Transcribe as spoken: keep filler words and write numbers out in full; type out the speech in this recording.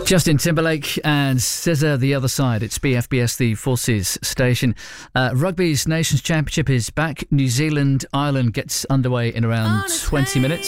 Justin Timberlake and S Z A, The Other Side. It's B F B S, the Forces station. Uh, Rugby's Nations Championship is back. New Zealand, Ireland gets underway in around twenty minutes.